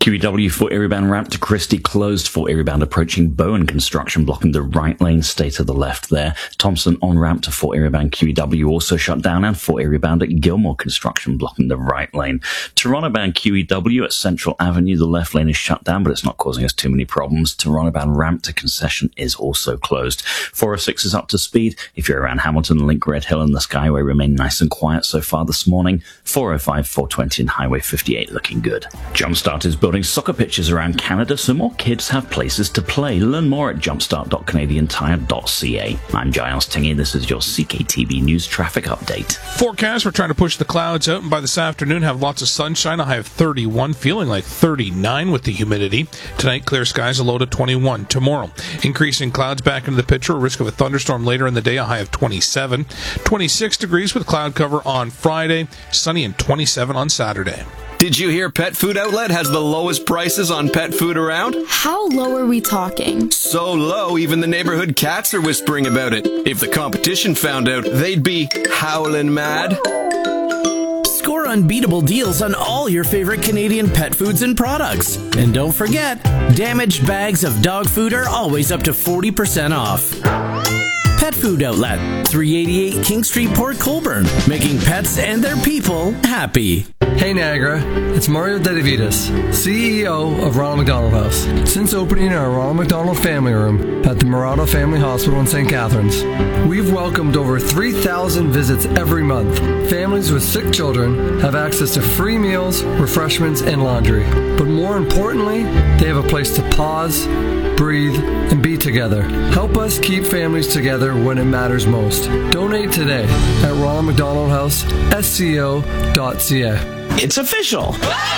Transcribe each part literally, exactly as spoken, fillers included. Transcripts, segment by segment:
Q E W Fort Erie-bound ramp to Christie closed. Fort Erie-bound approaching Bowen construction blocking the right lane. Stay to the left there. Thompson on-ramp to Fort Erie-bound Q E W also shut down, and Fort Erie-bound at Gilmore construction blocking the right lane. Toronto-bound Q E W at Central Avenue, the left lane is shut down, but it's not causing us too many problems. Toronto-bound ramp to concession is also closed. four oh six is up to speed. If you're around Hamilton, Link, Red Hill and the Skyway remain nice and quiet so far this morning. four oh five, four twenty and Highway fifty-eight looking good. Jumpstart is building soccer pitches around Canada so more kids have places to play. Learn more at jumpstart dot canadian tire dot c a. I'm Giles Tingy. This is your C K T V News traffic update. Forecast, we're trying to push the clouds out, and by this afternoon have lots of sunshine. A high of thirty-one, feeling like thirty-nine with the humidity. Tonight, clear skies, a low to twenty-one. Tomorrow, increasing clouds back into the picture. A risk of a thunderstorm later in the day, a high of twenty-seven. twenty-six degrees with cloud cover on Friday. Sunny and twenty-seven on Saturday. Did you hear Pet Food Outlet has the lowest prices on pet food around? How low are we talking? So low, even the neighborhood cats are whispering about it. If the competition found out, they'd be howling mad. Score unbeatable deals on all your favorite Canadian pet foods and products. And don't forget, damaged bags of dog food are always up to forty percent off. Pet Food Outlet, three eighty-eight King Street, Port Colborne, making pets and their people happy. Hey Niagara, it's Mario Dedivitas, C E O of Ronald McDonald House. Since opening our Ronald McDonald Family Room at the Murado Family Hospital in Saint Catharines, we've welcomed over three thousand visits every month. Families with sick children have access to free meals, refreshments, and laundry. But more importantly, they have a place to pause, breathe, and be together. Help us keep families together when it matters most. Donate today at Ronald McDonald House, S C O dot C A. It's official!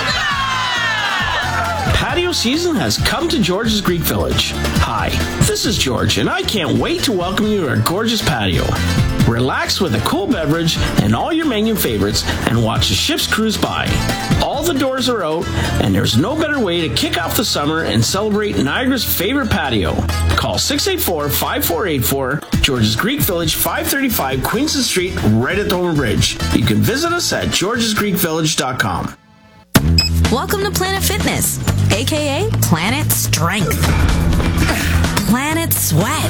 Patio season has come to George's Greek Village. Hi, this is George, and I can't wait to welcome you to our gorgeous patio. Relax with a cool beverage and all your menu favorites and watch the ships cruise by. All the doors are out, and there's no better way to kick off the summer and celebrate Niagara's favorite patio. Call six eight four, five four eight four, George's Greek Village, five thirty-five Queenston Street, right at Thornton Bridge. You can visit us at georges greek village dot com. Welcome to Planet Fitness, aka Planet Strength, Planet Sweat,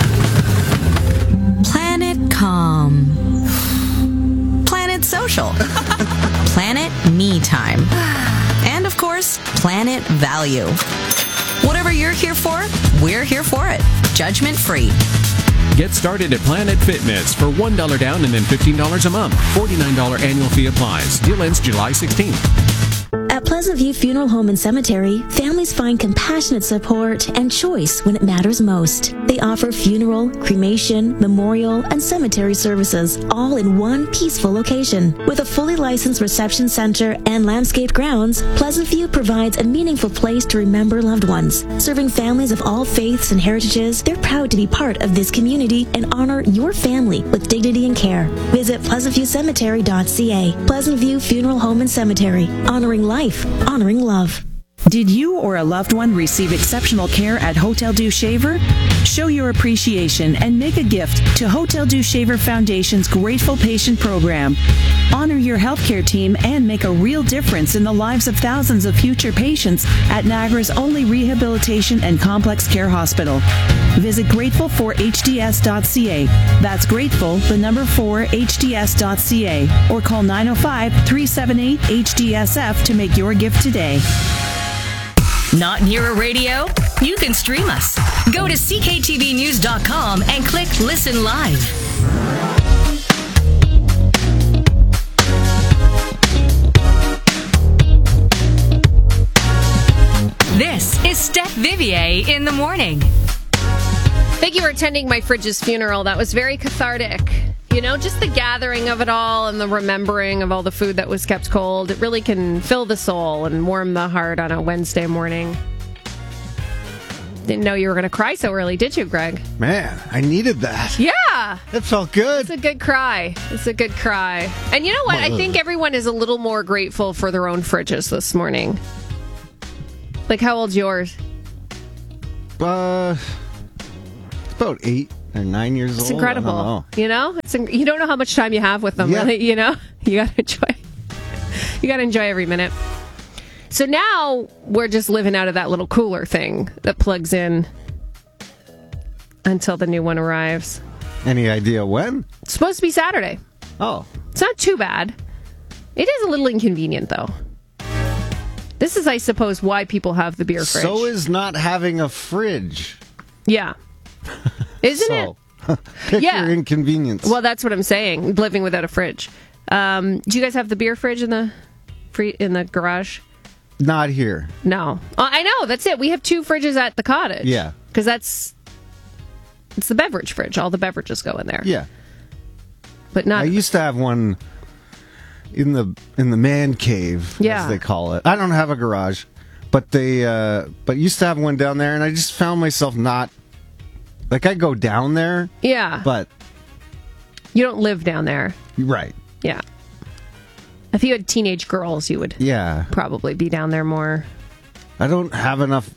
Planet Calm, Planet Social, Planet Me Time, and of course, Planet Value. Whatever you're here for, we're here for it. Judgment free. Get started at Planet Fitness for one dollar down and then fifteen dollars a month. forty-nine dollars annual fee applies. Deal ends July sixteenth. At Pleasant View Funeral Home and Cemetery, families find compassionate support and choice when it matters most. They offer funeral, cremation, memorial, and cemetery services, all in one peaceful location. With a fully licensed reception center and landscaped grounds, Pleasant View provides a meaningful place to remember loved ones. Serving families of all faiths and heritages, they're proud to be part of this community and honor your family with dignity and care. Visit pleasant view cemetery dot c a. Pleasant View Funeral Home and Cemetery, honoring life, honoring love. Did you or a loved one receive exceptional care at Hotel Dieu Shaver? Show your appreciation and make a gift to Hotel Dieu Shaver Foundation's Grateful Patient Program. Honor your healthcare team and make a real difference in the lives of thousands of future patients at Niagara's only rehabilitation and complex care hospital. Visit grateful for h d s dot c a. That's grateful, the number four, h d s dot c a. Or call nine oh five, three seven eight, H D S F to make your gift today. Not near a radio? You can stream us. Go to c k t v news dot com and click Listen Live. This is Steph Vivier in the morning. Thank you for attending my fridge's funeral. That was very cathartic. You know, just the gathering of it all and the remembering of all the food that was kept cold. It really can fill the soul and warm the heart on a Wednesday morning. Didn't know you were going to cry so early, did you, Greg? Man, I needed that. Yeah. That felt good. It's a good cry. It's a good cry. And you know what? I think everyone is a little more grateful for their own fridges this morning. Like, how old's yours? Uh, about eight or nine years it's old. It's incredible. Know. You know? It's in- you don't know how much time you have with them, yeah. Really, you know? You got to enjoy. You got to enjoy every minute. So now we're just living out of that little cooler thing that plugs in until the new one arrives. Any idea when? It's supposed to be Saturday. Oh. It's not too bad. It is a little inconvenient, though. This is, I suppose, why people have the beer fridge. So is not having a fridge. Yeah. Isn't so, it? Pick Yeah. your inconvenience. Well, that's what I'm saying. Living without a fridge. Um, do you guys have the beer fridge in the free in the garage? Not here. No. Uh, I know. That's it. We have two fridges at the cottage. Yeah. Because that's it's the beverage fridge. All the beverages go in there. Yeah. But not. I used to have one in the in the man cave, Yeah. as they call it. I don't have a garage, but they uh, but used to have one down there, and I just found myself not like I go down there. Yeah. But you don't live down there. Right. Yeah. If you had teenage girls, you would Yeah. probably be down there more. I don't have enough.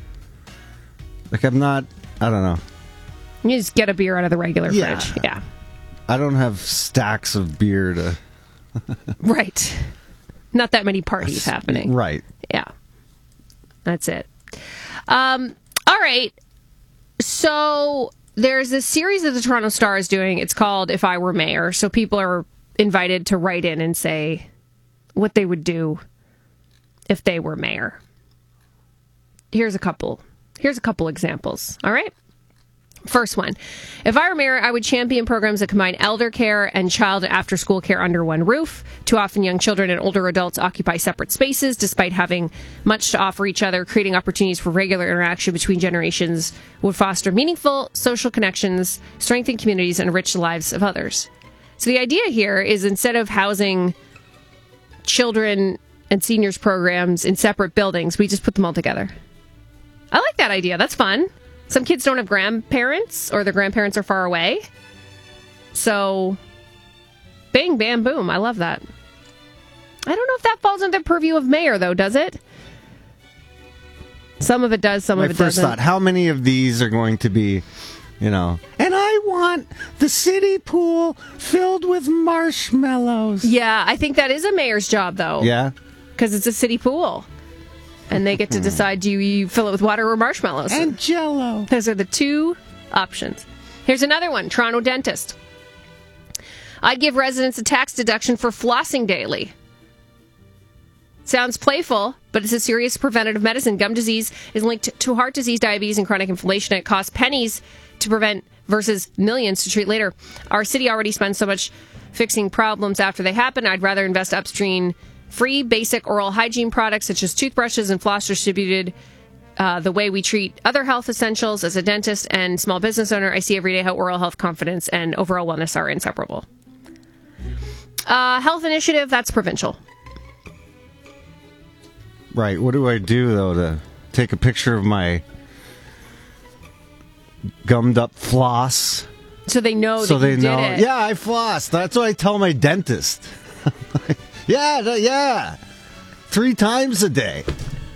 Like I'm not. I don't know. You just get a beer out of the regular Yeah. fridge. Yeah. I don't have stacks of beer to. Right. Not that many parties happening. Right. Yeah. That's it. Um, all right. So there's this series that the Toronto Star is doing. It's called If I Were Mayor. So people are invited to write in and say what they would do if they were mayor. Here's a couple. Here's a couple examples. All right. First one. If I were mayor, I would champion programs that combine elder care and child and after-school care under one roof. Too often, young children and older adults occupy separate spaces, despite having much to offer each other. Creating opportunities for regular interaction between generations would foster meaningful social connections, strengthen communities, and enrich the lives of others. So the idea here is instead of housing children and seniors programs in separate buildings, we just put them all together. I like that idea. That's fun. Some kids don't have grandparents, or their grandparents are far away. So, bing, bam, boom. I love that. I don't know if that falls under the purview of mayor, though, does it? Some of it does, some My of it first doesn't. thought: how many of these are going to be, you know? And I want the city pool filled with marshmallows. Yeah, I think that is a mayor's job, though. Yeah. Because it's a city pool. And they get to decide, do you fill it with water or marshmallows? And Jell-O. Those are the two options. Here's another one. Toronto dentist. I'd give residents a tax deduction for flossing daily. Sounds playful, but it's a serious preventative medicine. Gum disease is linked to heart disease, diabetes, and chronic inflammation. It costs pennies to prevent versus millions to treat later. Our city already spends so much fixing problems after they happen. I'd rather invest upstream free basic oral hygiene products such as toothbrushes and floss distributed uh, the way we treat other health essentials. As a dentist and small business owner, I see every day how oral health, confidence, and overall wellness are inseparable. Uh, health initiative, that's provincial. Right. What do I do, though, to take a picture of my gummed up floss? So they know so that they you know. did it. Yeah, I floss. That's what I tell my dentist. yeah, th- yeah. Three times a day.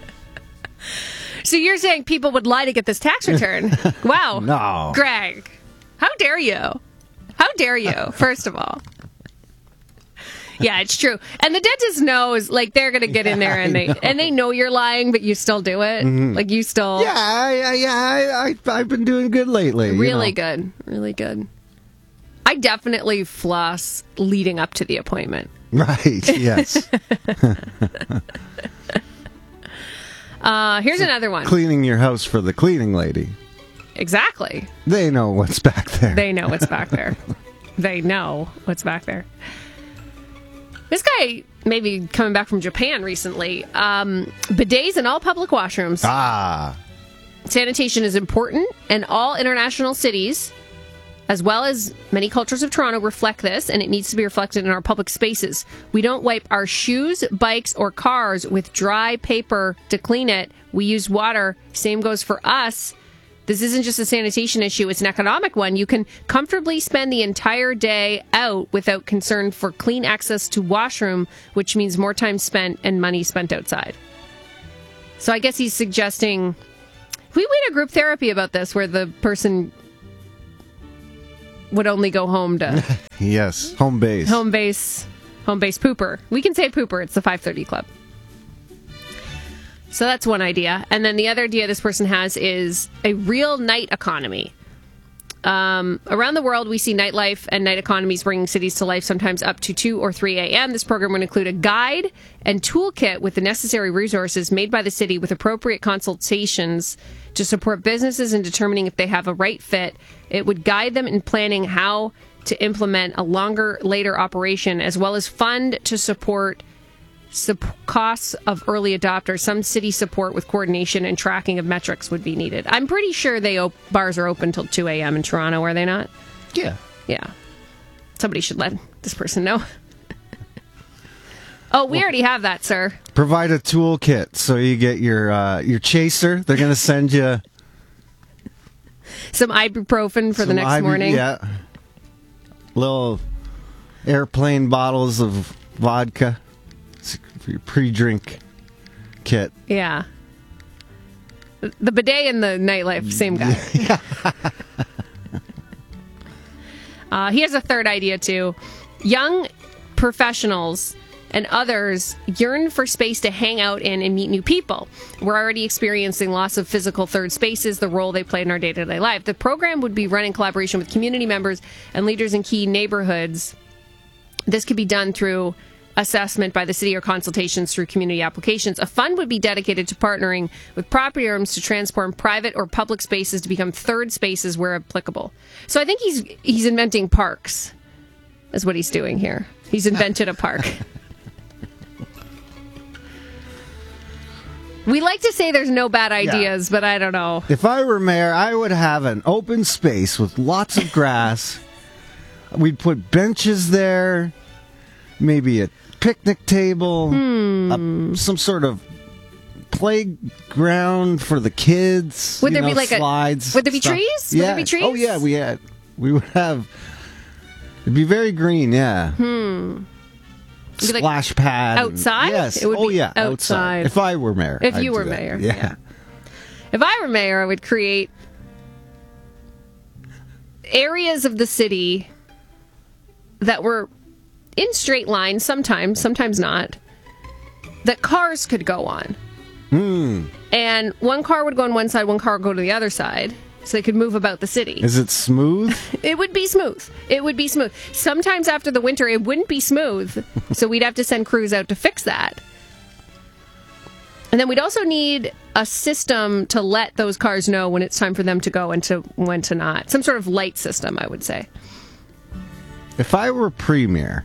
So you're saying people would lie to get this tax return? Wow. No. Greg, how dare you? How dare you, first of all? Yeah, it's true. And the dentist knows, like, they're going to get in there and they and they know you're lying, but you still do it. Mhm. Like, you still... Yeah, I, I, yeah, I, I, I've been doing good lately. you Really know. good. Really good. I definitely floss leading up to the appointment. Right, yes. uh, here's another one. Cleaning your house for the cleaning lady. Exactly. They know what's back there. They know what's back there. They know what's back there. This guy may be coming back from Japan recently. Um, bidets in all public washrooms. Ah. Sanitation is important, and all international cities, as well as many cultures of Toronto, reflect this, and it needs to be reflected in our public spaces. We don't wipe our shoes, bikes, or cars with dry paper to clean it. We use water. Same goes for us. This isn't just a sanitation issue, it's an economic one. You can comfortably spend the entire day out without concern for clean access to washroom, which means more time spent and money spent outside. So I guess he's suggesting... We went a group therapy about this, where the person would only go home to... Yes, home base. Home base, home base pooper. We can say pooper, it's the five thirty Club. So that's one idea. And then the other idea this person has is a real night economy. Um, around the world, we see nightlife and night economies bringing cities to life sometimes up to two or three a.m. This program would include a guide and toolkit with the necessary resources made by the city with appropriate consultations to support businesses in determining if they have a right fit. It would guide them in planning how to implement a longer, later operation, as well as fund to support Sup- costs of early adopters. Some city support with coordination and tracking of metrics would be needed. I'm pretty sure they op- bars are open till two a.m. in Toronto, are they not? Yeah. Yeah. Somebody should let this person know. Oh, we well, already have that, sir. Provide a toolkit. So you get your uh, your chaser. They're going to send you some ibuprofen for the next ibu- morning. Yeah. Little airplane bottles of vodka. For your pre-drink kit. Yeah. The bidet and the nightlife, same guy. Yeah. uh, here's a third idea, too. Young professionals and others yearn for space to hang out in and meet new people. We're already experiencing loss of physical third spaces, the role they play in our day-to-day life. The program would be run in collaboration with community members and leaders in key neighborhoods. This could be done through assessment by the city or consultations through community applications. A fund would be dedicated to partnering with property owners to transform private or public spaces to become third spaces where applicable. So I think he's he's inventing parks, is what he's doing here. He's invented a park. We like to say there's no bad ideas, yeah. But I don't know. If I were mayor, I would have an open space with lots of grass. We'd put benches there, maybe a picnic table, hmm. a, some sort of playground for the kids. Would there know, be like slides? A, would there be stuff. trees? Yeah. Would there be trees? Oh yeah, we had. We would have. It'd be very green. Yeah. Hmm. Splash like pad. Outside? And, yes. It would oh be yeah. outside. Outside. If I were mayor. If I'd you were do that. mayor. Yeah. yeah. If I were mayor, I would create areas of the city that were in straight lines, sometimes, sometimes not, that cars could go on. Hmm. And one car would go on one side, one car would go to the other side, so they could move about the city. Is it smooth? It would be smooth. It would be smooth. Sometimes after the winter, it wouldn't be smooth, so we'd have to send crews out to fix that. And then we'd also need a system to let those cars know when it's time for them to go and to when to not. Some sort of light system, I would say. If I were premier,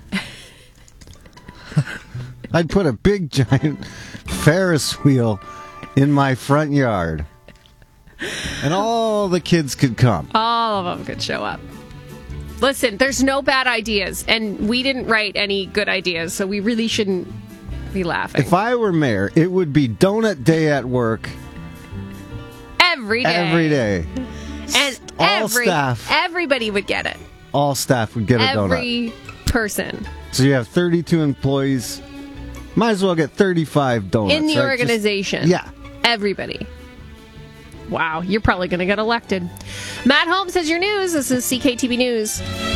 I'd put a big giant Ferris wheel in my front yard. And all the kids could come. All of them could show up. Listen, there's no bad ideas. And we didn't write any good ideas, so we really shouldn't be laughing. If I were mayor, it would be donut day at work. Every day. Every day. And all every, staff. Everybody would get it. All staff would get a donut. Every person. So you have thirty-two employees. Might as well get thirty-five donuts. In the right? organization. Just, yeah. Everybody. Wow, you're probably going to get elected. Matt Holmes has your news. This is C K T B News.